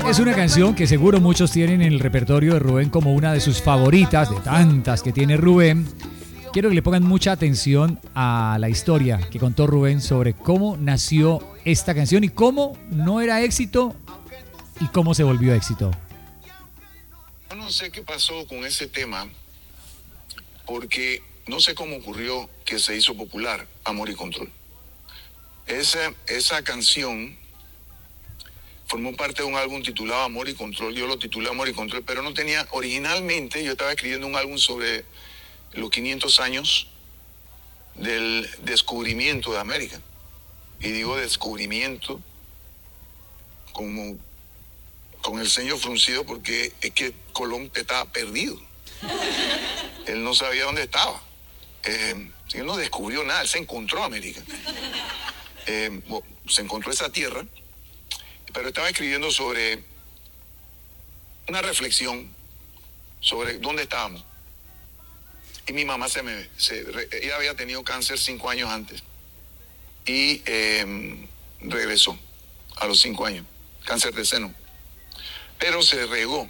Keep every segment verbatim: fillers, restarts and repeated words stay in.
Es una canción que seguro muchos tienen en el repertorio de Rubén como una de sus favoritas, de tantas que tiene Rubén. Quiero que le pongan mucha atención a la historia que contó Rubén sobre cómo nació esta canción y cómo no era éxito y cómo se volvió éxito. Yo no sé qué pasó con ese tema, porque no sé cómo ocurrió que se hizo popular Amor y Control. Esa, esa canción formó parte de un álbum titulado Amor y Control. Yo lo titulé Amor y Control, pero no tenía, originalmente yo estaba escribiendo un álbum sobre los quinientos años del descubrimiento de América. Y digo descubrimiento como con el ceño fruncido, porque es que Colón estaba perdido. Él no sabía dónde estaba. Eh, él no descubrió nada, él se encontró América. Eh, bueno, se encontró esa tierra, pero estaba escribiendo sobre una reflexión sobre dónde estábamos. Y mi mamá se me, se, ella había tenido cáncer cinco años antes y eh, regresó a los cinco años, cáncer de seno, pero se regó.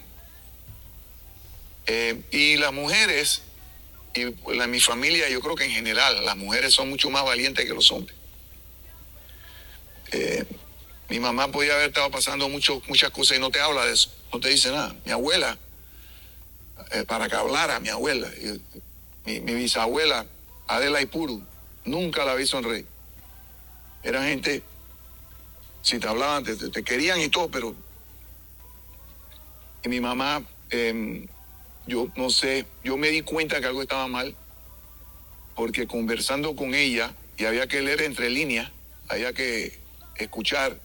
Eh, y las mujeres, y la, mi familia, yo creo que en general, las mujeres son mucho más valientes que los hombres. Eh, mi mamá podía haber estado pasando mucho, muchas cosas y no te habla de eso, no te dice nada. Mi abuela, eh, para que hablara mi abuela, y, mi, mi bisabuela, Adela Ipuru, nunca la vi sonreír. Eran gente, si te hablaban, te, te, te querían y todo, pero... Y mi mamá, eh, yo no sé, yo me di cuenta que algo estaba mal, porque conversando con ella, y había que leer entre líneas, había que escuchar,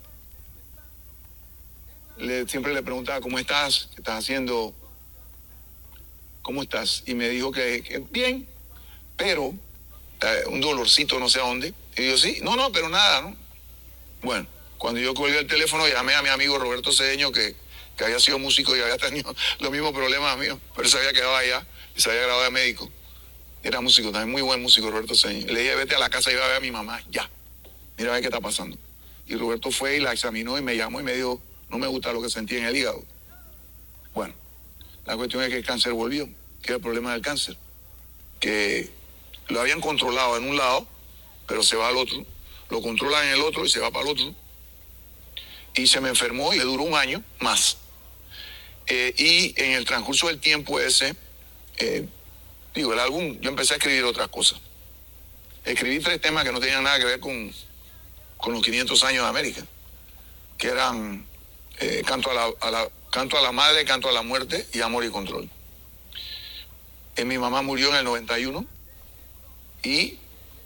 le, siempre le preguntaba, ¿cómo estás? ¿Qué estás haciendo? ¿Cómo estás? Y me dijo que, que bien, pero eh, un dolorcito no sé a dónde. Y yo, sí, no, no, pero nada, ¿no? Bueno, cuando yo colgué el teléfono, llamé a mi amigo Roberto Cedeño, que, que había sido músico y había tenido los mismos problemas míos, pero se había quedado allá y se había graduado de médico. Era músico, también muy buen músico, Roberto Cedeño. Le dije, vete a la casa y iba a ver a mi mamá, ya. Mira a ver qué está pasando. Y Roberto fue y la examinó y me llamó y me dijo, no me gusta lo que sentí en el hígado. Bueno, la cuestión es que el cáncer volvió, que era el problema del cáncer, que lo habían controlado en un lado, pero se va al otro, lo controlan en el otro y se va para el otro, y se me enfermó y le duró un año más. Eh, y en el transcurso del tiempo ese, eh, digo, el álbum, yo empecé a escribir otras cosas. Escribí tres temas que no tenían nada que ver con, con los quinientos años de América, que eran eh, canto, a la, a la, canto a la madre, Canto a la muerte y Amor y Control. Eh, mi mamá murió en el noventa y uno y